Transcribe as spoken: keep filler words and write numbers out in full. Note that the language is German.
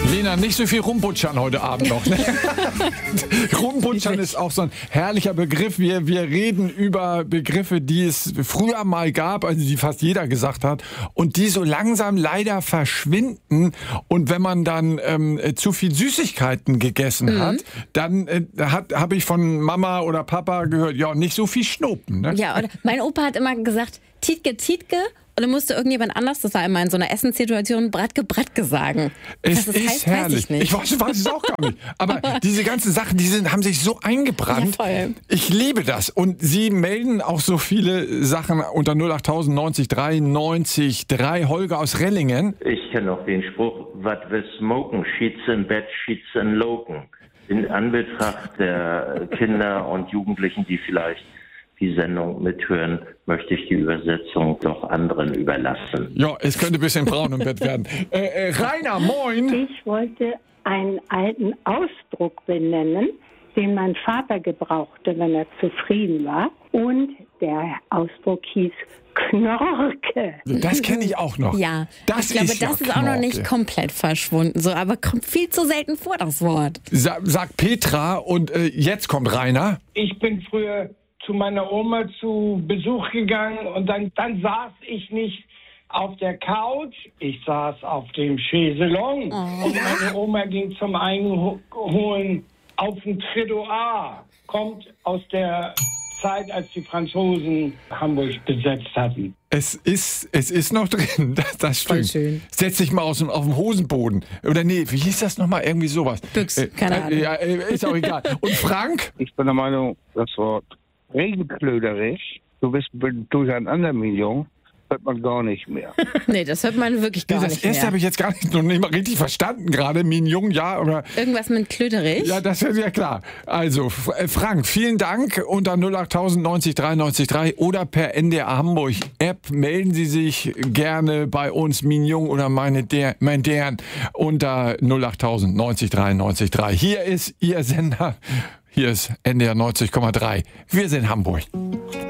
Lena, nicht so viel rumbutschern heute Abend noch. Ne? Rumbutschern ist auch so ein herrlicher Begriff. Wir, wir reden über Begriffe, die es früher mal gab, also die fast jeder gesagt hat, und die so langsam leider verschwinden. Und wenn man dann ähm, zu viel Süßigkeiten gegessen mhm. hat, dann äh, hat, habe ich von Mama oder Papa gehört, ja, nicht so viel Schnopen. Ne? Ja, oder mein Opa hat immer gesagt, Tietke, Tietke. Und dann musste irgendjemand anders, das war immer in so einer Essenssituation, Bratke, Bratke sagen. Es das ist heißt, herrlich. Weiß ich nicht. Ich weiß, weiß es auch gar nicht. Aber diese ganzen Sachen, die sind, haben sich so eingebrannt. Ja, voll. Ich liebe das. Und Sie melden auch so viele Sachen unter null acht tausend neunzig drei neunzig drei. Holger aus Rellingen. Ich kenne noch den Spruch, was wir smoken, schied's in Bett, schied's in Loken. In Anbetracht der Kinder und Jugendlichen, die vielleicht die Sendung mithören, möchte ich die Übersetzung doch anderen überlassen. Ja, es könnte ein bisschen braun im Bett werden. Äh, äh, Rainer, moin! Ich wollte einen alten Ausdruck benennen, den mein Vater gebrauchte, wenn er zufrieden war. Und der Ausdruck hieß Knorke. Das kenne ich auch noch. Ja, das ich glaube, ist das ja ist auch noch Knorke. nicht komplett verschwunden, so, aber kommt viel zu selten vor, das Wort. Sa- sagt Petra und äh, jetzt kommt Rainer. Ich bin früher zu meiner Oma zu Besuch gegangen und dann, dann saß ich nicht auf der Couch, ich saß auf dem Chaiselong Oh. und meine Oma ging zum Einholen auf den Trottoir. Kommt aus der Zeit, als die Franzosen Hamburg besetzt hatten. Es ist, es ist noch drin, das, das stimmt. Voll schön. Setz dich mal aus dem, auf dem Hosenboden. Oder nee, wie hieß das nochmal? Irgendwie sowas. Büchs, keine Ahnung. Äh, ja, äh, ist auch egal. Und Frank? Ich bin der Meinung, das Wort regenklöderisch, du bist durcheinander, mein Junge, hört man gar nicht mehr. Nee, das hört man wirklich gar das nicht erste mehr. habe ich jetzt gar nicht, noch nicht mal richtig verstanden gerade. Minjung, ja, oder... Irgendwas mit Klöderich? Ja, das ist ja klar. Also, F- äh, Frank, vielen Dank. Unter null acht tausend neunzig drei neunzig drei oder per N D R Hamburg App melden Sie sich gerne bei uns, Minjung oder meine der, mein deren, unter null acht tausend neunzig drei neunzig drei. Hier ist Ihr Sender. Hier ist N D R neunzig Komma drei. Wir sind Hamburg.